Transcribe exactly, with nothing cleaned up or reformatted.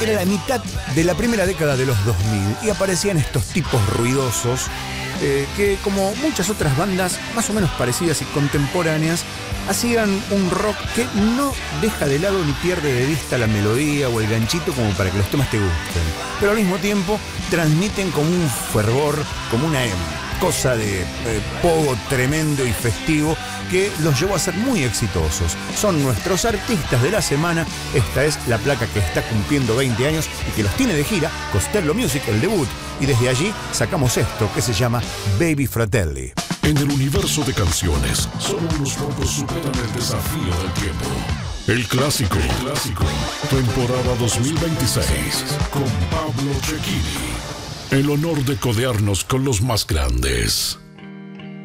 era la mitad de la primera década de los dos mil y aparecían estos tipos ruidosos eh, que, como muchas otras bandas más o menos parecidas y contemporáneas, hacían un rock que no deja de lado ni pierde de vista la melodía o el ganchito como para que los temas te gusten, pero al mismo tiempo transmiten como un fervor, como una cosa de eh, pogo tremendo y festivo que los llevó a ser muy exitosos. Son nuestros artistas de la semana. Esta es la placa que está cumpliendo veinte años y que los tiene de gira, Costello Music, el debut, y desde allí sacamos esto que se llama Baby Fratelli. En el universo de canciones, solo unos pocos superan el desafío del tiempo. El clásico, el clásico, temporada dos mil veintiséis, con Pablo Cecchini. El honor de codearnos con los más grandes.